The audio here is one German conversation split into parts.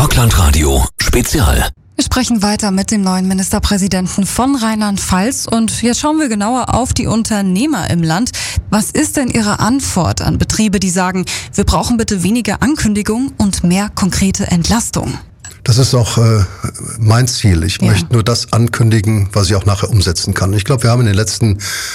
Rockland-Radio Spezial. Wir sprechen weiter mit dem neuen Ministerpräsidenten von Rheinland-Pfalz und jetzt schauen wir genauer auf die Unternehmer im Land. Was ist denn Ihre Antwort an Betriebe, die sagen, wir brauchen bitte weniger Ankündigung und mehr konkrete Entlastung? Das ist auch mein Ziel. Ich möchte nur das ankündigen, was ich auch nachher umsetzen kann. Ich glaube, wir haben in den letzten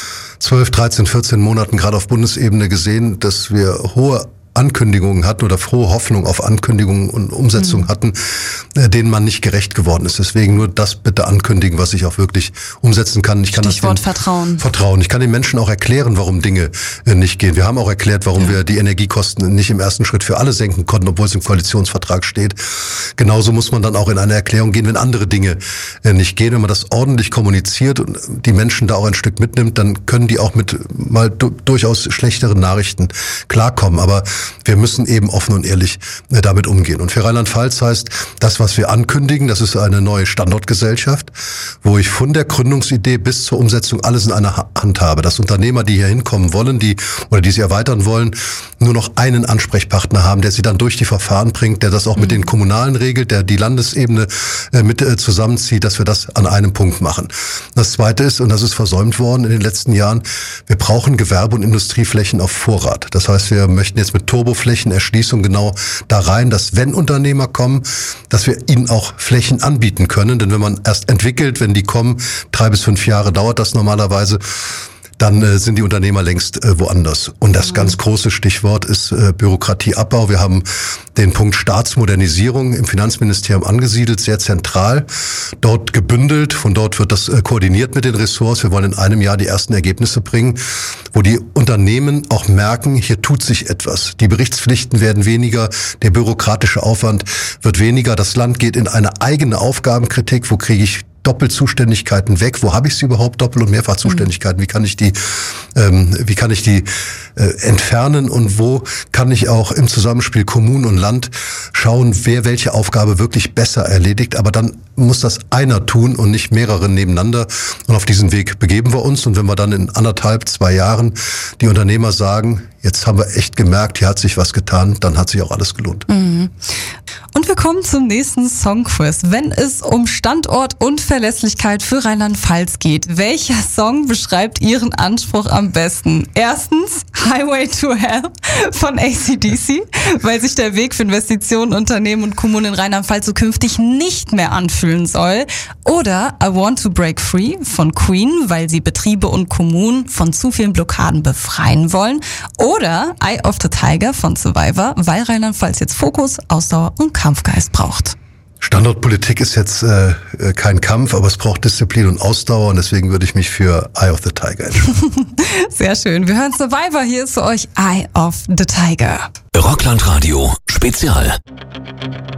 12, 13, 14 Monaten gerade auf Bundesebene gesehen, dass wir hohe Ankündigungen hatten oder frohe Hoffnung auf Ankündigungen und Umsetzung hatten, denen man nicht gerecht geworden ist. Deswegen nur das bitte ankündigen, was ich auch wirklich umsetzen kann. Ich kann Stichwort Vertrauen. Vertrauen. Ich kann den Menschen auch erklären, warum Dinge nicht gehen. Wir haben auch erklärt, warum wir die Energiekosten nicht im ersten Schritt für alle senken konnten, obwohl es im Koalitionsvertrag steht. Genauso muss man dann auch in eine Erklärung gehen, wenn andere Dinge nicht gehen. Wenn man das ordentlich kommuniziert und die Menschen da auch ein Stück mitnimmt, dann können die auch mit mal durchaus schlechteren Nachrichten klarkommen. Aber wir müssen eben offen und ehrlich damit umgehen. Und für Rheinland-Pfalz heißt, das, was wir ankündigen, das ist eine neue Standortgesellschaft, wo ich von der Gründungsidee bis zur Umsetzung alles in einer Hand habe. Dass Unternehmer, die hier hinkommen wollen, die sie erweitern wollen, nur noch einen Ansprechpartner haben, der sie dann durch die Verfahren bringt, der das auch mit den Kommunalen regelt, der die Landesebene mit zusammenzieht, dass wir das an einem Punkt machen. Das Zweite ist, und das ist versäumt worden in den letzten Jahren, wir brauchen Gewerbe- und Industrieflächen auf Vorrat. Das heißt, wir möchten jetzt mit Turboflächenerschließung genau da rein, dass wenn Unternehmer kommen, dass wir ihnen auch Flächen anbieten können. Denn wenn man erst entwickelt, wenn die kommen, 3 bis 5 Jahre dauert das normalerweise, dann sind die Unternehmer längst woanders. Und das ganz große Stichwort ist Bürokratieabbau. Wir haben den Punkt Staatsmodernisierung im Finanzministerium angesiedelt, sehr zentral, dort gebündelt. Von dort wird das koordiniert mit den Ressorts. Wir wollen in einem Jahr die ersten Ergebnisse bringen, wo die Unternehmen auch merken, hier tut sich etwas. Die Berichtspflichten werden weniger, der bürokratische Aufwand wird weniger. Das Land geht in eine eigene Aufgabenkritik. Wo kriege ich Doppelzuständigkeiten weg? Wo habe ich sie überhaupt? Doppel- und Mehrfachzuständigkeiten? Wie kann ich die entfernen? Und wo kann ich auch im Zusammenspiel Kommunen und Land schauen, wer welche Aufgabe wirklich besser erledigt? Aber dann muss das einer tun und nicht mehrere nebeneinander. Und auf diesen Weg begeben wir uns. Und wenn wir dann in 1,5, 2 Jahren die Unternehmer sagen, jetzt haben wir echt gemerkt, hier hat sich was getan, dann hat sich auch alles gelohnt. Und wir kommen zum nächsten Songquiz. Wenn es um Standort und Verlässlichkeit für Rheinland-Pfalz geht, welcher Song beschreibt Ihren Anspruch am besten? Erstens Highway to Hell von AC/DC, weil sich der Weg für Investitionen, Unternehmen und Kommunen in Rheinland-Pfalz zukünftig nicht mehr anfühlen soll. Oder I Want to Break Free von Queen, weil sie Betriebe und Kommunen von zu vielen Blockaden befreien wollen. Oder Eye of the Tiger von Survivor, weil Rheinland-Pfalz jetzt Fokus, Ausdauer und Kampfgeist braucht. Standortpolitik ist jetzt kein Kampf, aber es braucht Disziplin und Ausdauer und deswegen würde ich mich für Eye of the Tiger entscheiden. Sehr schön. Wir hören Survivor. Hier ist für euch Eye of the Tiger. Rockland-Radio Spezial.